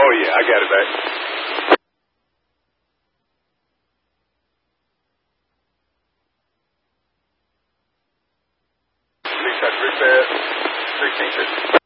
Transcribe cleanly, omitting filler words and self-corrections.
Oh, yeah, I got it back. Please touch repairs. 1650.